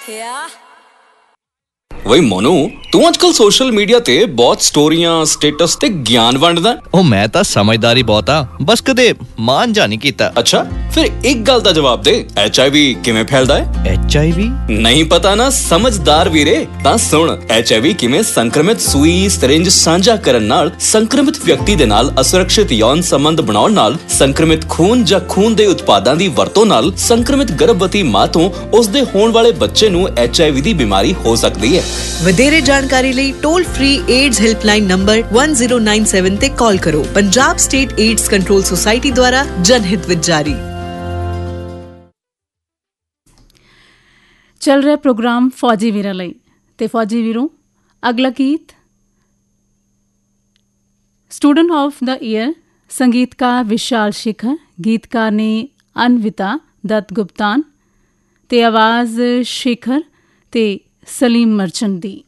वही मोनू तू आजकल सोशल मीडिया ते बहुत स्टोरियां स्टेटस ते ज्ञान वंडदा। ओ मैं तां समझदारी बहुत आ, बस कदे मान जा नहीं कीता। अच्छा फिर एक गल दा जवाब दे, HIV किवें फैलदा है? HIV नहीं पता ना समझदार वीरे, तां सुन HIV किवें संक्रमित सूई सिरिंज साझा करन नाल संक्रमित व्यक्ति दे नाल असुरक्षित यौन संबंध बनाउण नाल संक्रमित खून ਜਾਂ खून ਦੇ ਉਤਪਾਦਾਂ ਦੀ ਵਰਤੋਂ ਨਾਲ ਸੰਕਰਮਿਤ ਗਰਭਵਤੀ ਮਾਂ ਤੋਂ ਉਸ ਦੇ ਹੋਣ ਵਾਲੇ ਬੱਚੇ ਨੂੰ HIV ਦੀ ਬਿਮਾਰੀ ਹੋ ਸਕਦੀ ਹੈ। ਵਧੇਰੇ ਜਾਣਕਾਰੀ ਲਈ toll free AIDS helpline number 1097 ਤੇ ਕਾਲ ਕਰੋ। Punjab state AIDS control society ਦੁਆਰਾ ਜਨਹਿਤ ਵਿੱਚ ਜਾਰੀ। ਚੱਲ ਰਿਹਾ ਪ੍ਰੋਗਰਾਮ ਫੌਜੀ ਵੀਰਾਂ ਲਈ ਤੇ ਫੌਜੀ ਵੀਰੋ ਅਗਲਾ ਗੀਤ ਸਟੂਡੈਂਟ ਆਫ ਦਾ ਈਅਰ ਸੰਗੀਤਕਾਰ ਵਿਸ਼ਾਲ ਸ਼ੇਖਰ, ਗੀਤਕਾਰ ਨੇ ਅਨਵਿਤਾ ਦੱਤ ਗੁਪਤਾਨ ਤੇ ਆਵਾਜ਼ ਸ਼ੇਖਰ ਤੇ ਸਲੀਮ ਮਰਚੰਟ ਦੀ।